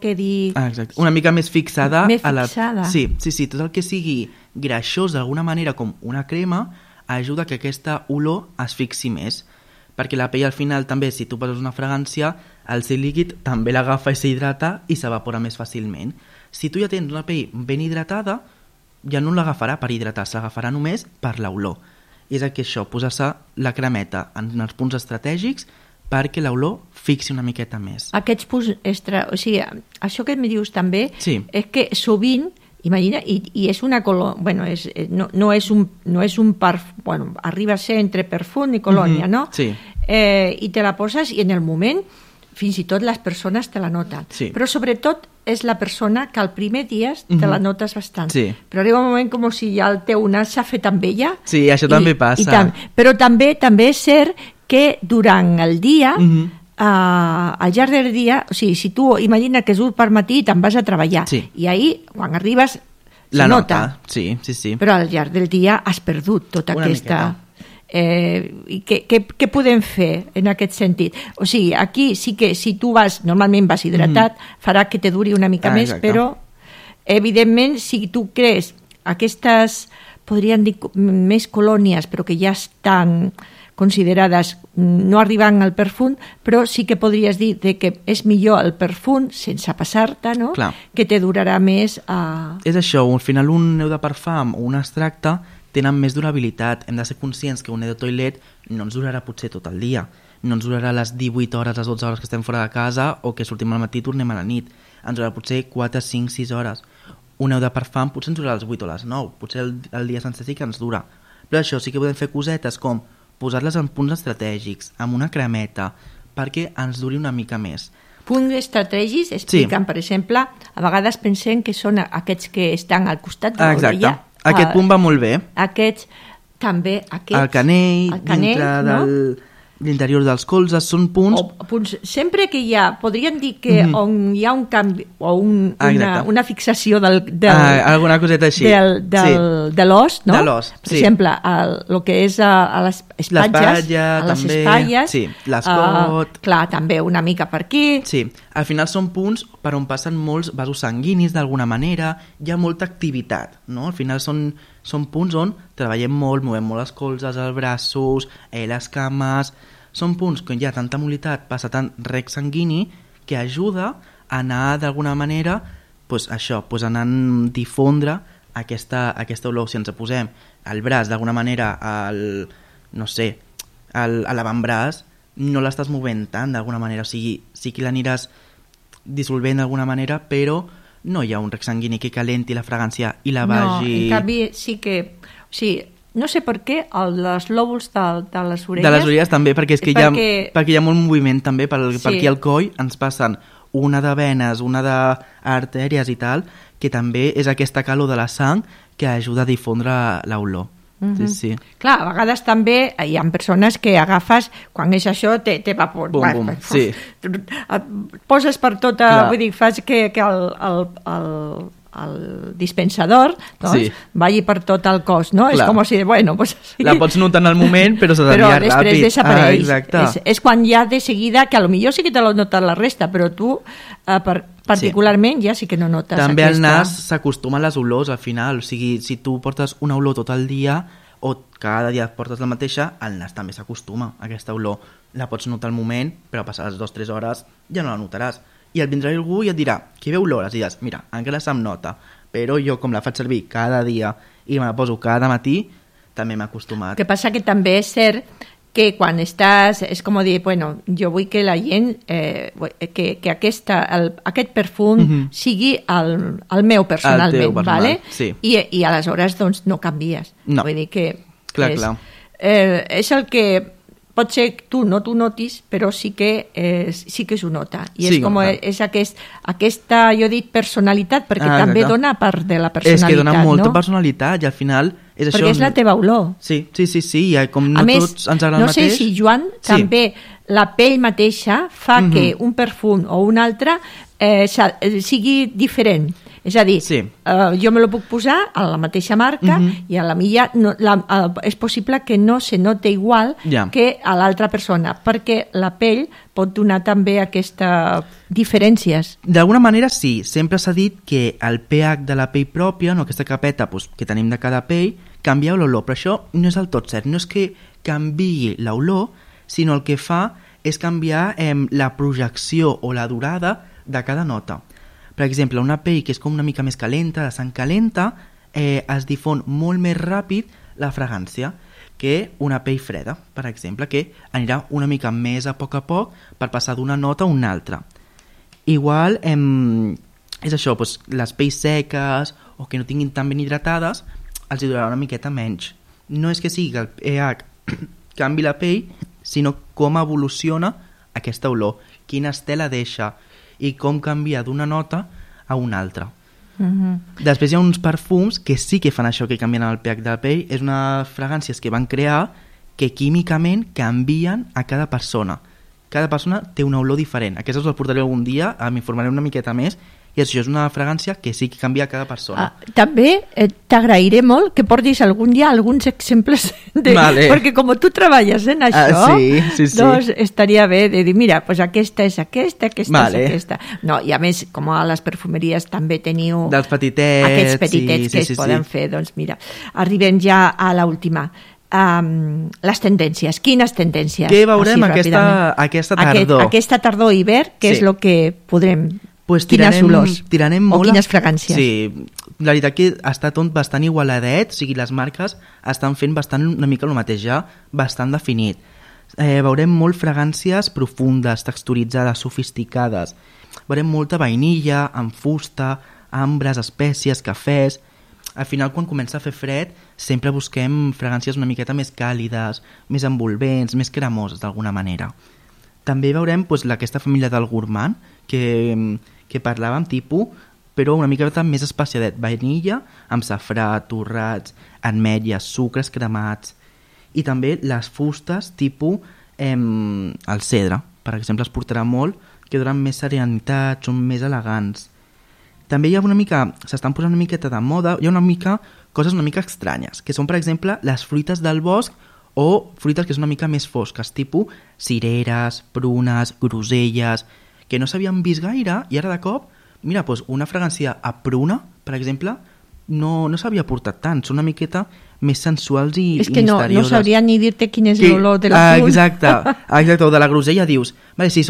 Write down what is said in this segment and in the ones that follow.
quedi... Exacte. Una mica més fixada. Més fixada. Sí, tot el que sigui greixós d'alguna manera, com una crema, ajuda que aquesta olor es fixi més. Perquè la pell al final també, si tu poses una fragància, el seu líquid també l'agafa i s'hidrata i s'evapora més fàcilment. Si tu ja tens una pell ben hidratada, ja no l'agafarà per hidratar-se, l'agafarà només per l'olor. I és això, posar-se la cremeta en els punts estratègics perquè l'olor fixi una miqueta més. Aquests punts o sigui, això que em dius també és que sovint, imagina, i és una color, bueno, no és un perfum, bueno, arriba a ser entre perfum i colònia, no? Sí. I te la poses i en el moment fins i tot les persones te la noten. Sí. Però sobretot és la persona que el primer dia te la notes bastant. Sí. Però arriba un moment com si ja el teu nas s'ha fet amb ella. Sí, això també passa. Però també és cert que durant el dia, al llarg del dia, o sigui, si tu imagina que surt per matí i te'n vas a treballar, i ahir, quan arribes, la nota. Sí. Però al llarg del dia has perdut tota aquesta... Què podem fer en aquest sentit? O sigui, aquí sí que si tu normalment vas hidratat, farà que te duri una mica més, però evidentment si tu crees aquestes, podríem dir més colònies, però que ja estan considerades no arribant al perfum, però sí que podries dir que és millor el perfum sense passar-te, no? Que te durarà més És això, al final un neu de parfum o un extracte tenen més durabilitat. Hem de ser conscients que un neu de toilet no ens durarà potser tot el dia, no ens durarà les 18 hores, les 12 hores que estem fora de casa o que sortim al matí i tornem a la nit, ens durarà potser 4, 5, 6 hores. Un neu de parfum potser ens durarà les 8 o les 9, potser el dia sencer sí que ens dura, però això sí que podem fer cosetes com posar-les en punts estratègics, amb una cremeta, perquè ens duri una mica més. Punts estratègics expliquen, per exemple, a vegades pensem que són aquests que estan al costat de l'orella. Exacte. Aquest punt va molt bé. Aquests, també, el canell, dintre de l'interior dels colzes, són punts... punts sempre que hi ha, podríem dir que on hi ha un canvi o una fixació alguna coseta així. De l'os, no? De l'os, per exemple, el que és a les espatlles, l'escot... clar, també una mica per aquí... Sí, al final són punts per on passen molts vasos sanguinis d'alguna manera, hi ha molta activitat, no? Al final són punts on treballem molt, movem molt les colzes, els braços, les cames... Són punts que hi ha tanta mobilitat, passa tant rec sanguini, que ajuda a anar d'alguna manera, anant a difondre aquesta olor. Si ens posem el braç d'alguna manera a l'avantbraç, no l'estàs movent tant d'alguna manera, o sigui, sí que l'aniràs dissolvent d'alguna manera, però no hi ha un rec sanguini que calenti la fragància i la vagi... No, en canvi sí que... O sigui, no sé per què, els lòbuls de les orelles... De les orelles també, perquè hi ha molt moviment també, per aquí al coll ens passen una de venes, una d'artèries i tal, que també és aquesta calor de la sang que ajuda a difondre l'olor. Sí. Clar, a vegades també hi ha persones que agafes, quan és això, te va por... Sí. Et poses per tota... Vull dir, fas que el dispensador vagi per tot el cos, no? Clar. És com si, bueno... Pues, sí. La pots notar en el moment, però s'ha d'enviar ràpid. Però després desapareix. És quan ja de seguida, que potser sí que te l'ho notat la resta, però tu particularment ja sí que no notes també aquesta... el nas s'acostuma a les olors al final, o sigui, si tu portes una olor tot el dia o cada dia portes la mateixa, el nas també s'acostuma a aquesta olor. La pots notar al moment, però passades 2 o 3 hores ja no la notaràs. I et vindrà algú i et dirà, qui veu l'hora? I diràs, mira, encara se'm nota, però jo com la faig servir cada dia i me la poso cada matí, també m'he acostumat. El que passa que també és cert que quan estàs, és com dir, bueno, jo vull que la gent, que aquest perfum sigui el meu personalment, ¿vale? Sí. I aleshores doncs no canvies. No. Vull dir que clar. És el que pot ser que tu no t'ho notis, però sí que s'ho nota. I és com és aquesta, jo he dit personalitat, perquè també dona part de la personalitat. És que dona molta personalitat i al final és això. Perquè és la teva olor. Sí, com no tots ens agrada el mateix. No sé si, Joan, també la pell mateixa fa que un perfum o un altre sigui diferent. És a dir, jo me lo puc posar a la mateixa marca i a la milla és possible que no se note igual que a l'altra persona, perquè la pell pot donar també aquestes diferències. D'alguna manera sí, sempre s'ha dit que el pH de la pell pròpia, no, aquesta capeta que tenim de cada pell, canvia l'olor, però això no és del tot cert, no és que canviï l'olor, sinó el que fa és canviar la projecció o la durada de cada nota. Per exemple, una pell que és com una mica més calenta, de sang calenta, es difon molt més ràpid la fragància que una pell freda, per exemple, que anirà una mica més a poc per passar d'una nota a una altra. Igual, és això, les pells seques o que no tinguin tan ben hidratades, els hi durarà una miqueta menys. No és que sigui el pH canvi la pell, sinó com evoluciona aquesta olor, quina estela deixa i com canvia d'una nota a una altra. Després hi ha uns perfums que sí que fan això, que canvien el pH de la pell. És unes fragàncies que van crear que químicament canvien a cada persona. Cada persona té una olor diferent. Aquestes us les portaré algun dia, m'informaré una miqueta més. I això és una fragància que sí que canvia cada persona. També t'agrairé molt que portis algun dia alguns exemples perquè com tu treballes en això, doncs estaria bé de dir, mira, aquesta és aquesta és aquesta. No, i a més, com a les perfumeries també teniu dels petitets, aquests petitets que es poden fer, doncs mira, arribem ja a l'última. Les tendències. Quines tendències? Què veurem aquesta tardor? Aquesta tardor i hivern, què és el que podrem... Quines olors o quines fragàncies? Sí, la veritat que està tot bastant igualadet, o sigui, les marques estan fent una mica el mateix ja, bastant definit. Veurem molt fragàncies profundes, texturitzades, sofisticades. Veurem molta vainilla, amb fusta, ambres, espècies, cafès. Al final, quan comença a fer fred, sempre busquem fragàncies una miqueta més càlides, més envolvents, més cremoses, d'alguna manera. També veurem aquesta família del gourmand, que parlàvem, però una mica més espaciadet. Vainilla amb safrà, torrats, ametlles, sucres cremats. I també les fustes el cedre, per exemple, es portarà molt, que donen més serenitat, són més elegants. També hi ha s'estan posant una miqueta de moda, hi ha coses una mica estranyes, que són, per exemple, les fruites del bosc o fruites que són una mica més fosques, cireres, prunes, groselles, que no s'havien vist gaire, i ara de cop, mira, una fragància a pruna, per exemple, no s'havia portat tant, són una miqueta més sensuals i misterioses. És que no sabria ni dir-te quin és l'olor de la pruna. Exacte, o de la grosella dius, vale, sí,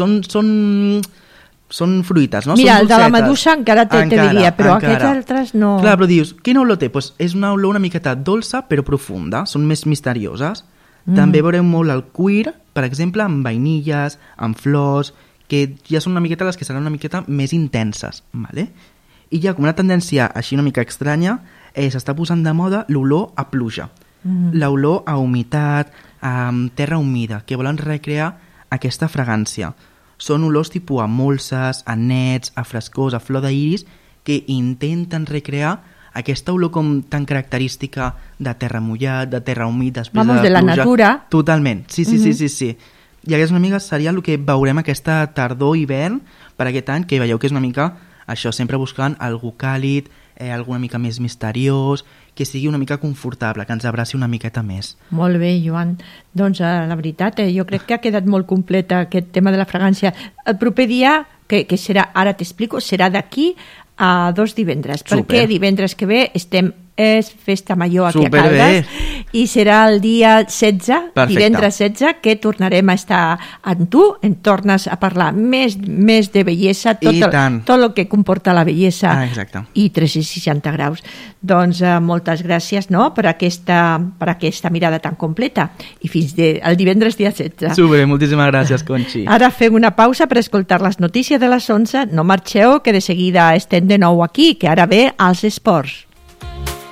són fruites, no? Mira, el de la medusa encara te diria, però aquests altres no... Clar, però dius, quina olor té? És una olor una miqueta dolça, però profunda, són més misterioses. També veurem molt el cuir, per exemple, amb vainilles, amb flors, que ja són una miqueta les que seran una miqueta més intenses, ¿vale? I ja com una tendència així una mica estranya, s'està posant de moda l'olor a pluja, l'olor a humitat, a terra humida, que volen recrear aquesta fragància. Són olors tipus a molses, a nets, a frescors, a flor d'iris, que intenten recrear aquesta olor com tan característica de terra mullat, de terra humit, després de la natura. Totalment, sí. I aquesta una mica seria el que veurem aquesta tardor-hivern per aquest any, que veieu que és una mica això, sempre buscant algú càlid, algú una mica més misteriós, que sigui una mica confortable, que ens abraci una miqueta més. Molt bé, Joan. Doncs la veritat, jo crec que ha quedat molt complet aquest tema de la fragància. El proper dia, que serà, ara t'explico, serà d'aquí a 2 divendres, perquè divendres que ve és festa major aquí a Caldes i serà el dia 16, divendres 16, que tornarem a estar amb tu, en tornes a parlar més de bellesa, tot el que comporta la bellesa i 360 graus. Doncs moltes gràcies per aquesta mirada tan completa i fins al divendres dia 16. Super, moltíssimes gràcies, Conxi. Ara fem una pausa per escoltar les notícies de les 11. No marxeu, que de seguida estem de nou aquí, que ara ve als esports.